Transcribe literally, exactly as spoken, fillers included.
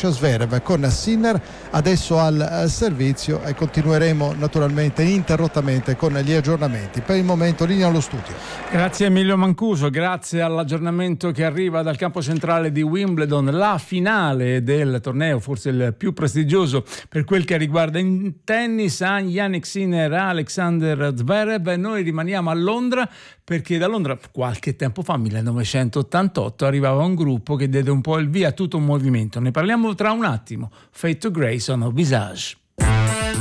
Lascia Zverev con Sinner adesso al servizio, e continueremo naturalmente ininterrottamente con gli aggiornamenti. Per il momento linea allo studio. Grazie Emilio Mancuso, grazie all'aggiornamento che arriva dal campo centrale di Wimbledon, la finale del torneo, forse il più prestigioso per quel che riguarda in tennis, a Jannik Sinner, Alexander Zverev. Noi rimaniamo a Londra, perché da Londra qualche tempo fa, millenovecentottantotto, arrivava un gruppo che diede un po' il via a tutto un movimento. Ne parliamo tra un attimo. Fade to Grey sono Visage.